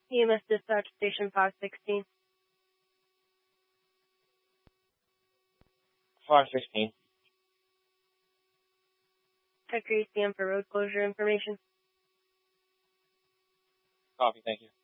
EMS dispatch station 516. 516. Check your ECM for road closure information. Copy, thank you.